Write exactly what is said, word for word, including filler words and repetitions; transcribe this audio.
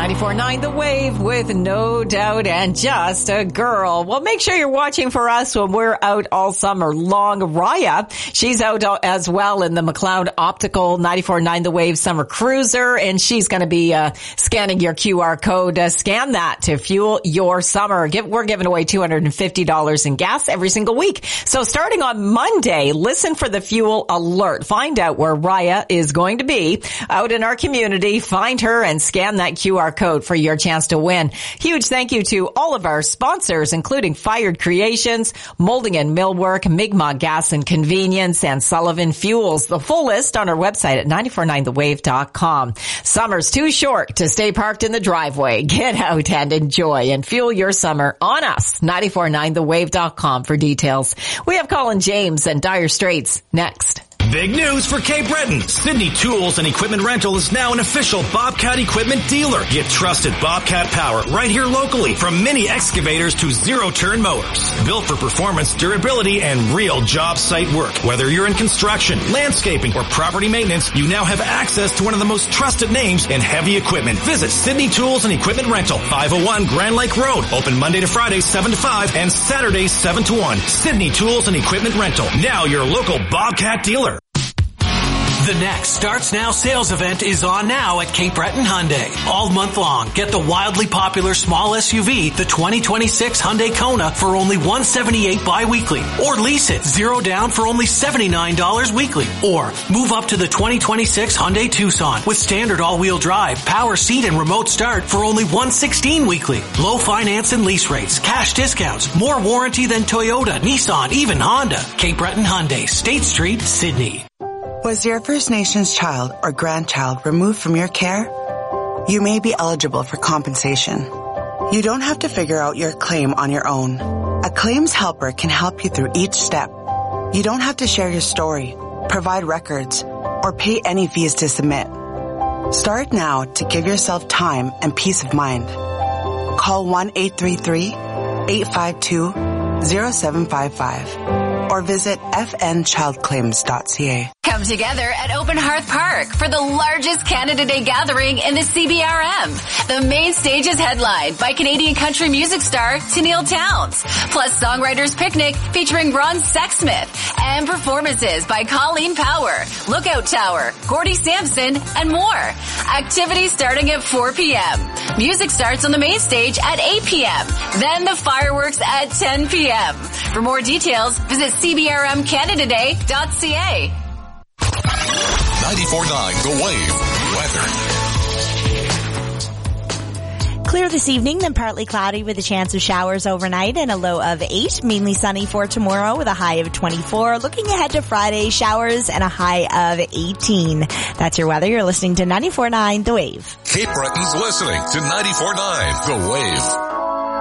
ninety-four point nine The Wave with No Doubt and Just a Girl. Well, make sure you're watching for us when we're out all summer long. Raya, she's out as well in the McLeod Optical ninety-four point nine The Wave Summer Cruiser, and she's going to be uh, scanning your Q R code. Uh, scan that to fuel your summer. Give, we're giving away two hundred fifty dollars in gas every single week. So starting on Monday, listen for the fuel alert. Find out where Raya is going to be out in our community. Find her and scan that Q R code for your chance to win. Huge thank you to all of our sponsors, including Fired Creations, Molding and Millwork, Mi'kmaq Gas and Convenience, and Sullivan Fuels. The full list on our website at nine four nine the wave dot com. Summer's too short to stay parked in the driveway. Get out and enjoy and fuel your summer on us. nine four nine the wave dot com for details. We have Colin James and Dire Straits next. Big news for Cape Breton. Sydney Tools and Equipment Rental is now an official Bobcat equipment dealer. Get trusted Bobcat power right here locally, from mini excavators to zero-turn mowers. Built for performance, durability, and real job site work. Whether you're in construction, landscaping, or property maintenance, you now have access to one of the most trusted names in heavy equipment. Visit Sydney Tools and Equipment Rental, five oh one Grand Lake Road. Open Monday to Friday, seven to five, and Saturday, seven to one. Sydney Tools and Equipment Rental, now your local Bobcat dealer. The next Starts Now sales event is on now at Cape Breton Hyundai. All month long, get the wildly popular small S U V, the twenty twenty-six Hyundai Kona, for only one hundred seventy-eight dollars bi-weekly. Or lease it, zero down for only seventy-nine dollars weekly. Or move up to the twenty twenty-six Hyundai Tucson with standard all-wheel drive, power seat, and remote start for only one hundred sixteen dollars weekly. Low finance and lease rates, cash discounts, more warranty than Toyota, Nissan, even Honda. Cape Breton Hyundai, State Street, Sydney. Was your First Nations child or grandchild removed from your care? You may be eligible for compensation. You don't have to figure out your claim on your own. A claims helper can help you through each step. You don't have to share your story, provide records, or pay any fees to submit. Start now to give yourself time and peace of mind. Call one eight three three, eight five two, zero seven five five or visit f n child claims dot c a. Come together at Open Hearth Park for the largest Canada Day gathering in the C B R M. The main stage is headlined by Canadian country music star Tenille Townes, plus Songwriters Picnic featuring Ron Sexsmith, and performances by Colleen Power, Lookout Tower, Gordie Sampson, and more. Activities starting at four p.m. Music starts on the main stage at eight p.m. Then the fireworks at ten p.m. For more details, visit c b r m canada day dot c a. ninety-four point nine The Wave weather. Clear this evening, then partly cloudy with a chance of showers overnight and a low of eight. Mainly sunny for tomorrow with a high of twenty-four. Looking ahead to Friday, showers and a high of eighteen. That's your weather. You're listening to ninety-four point nine The Wave. Cape Breton's listening to ninety-four point nine The Wave.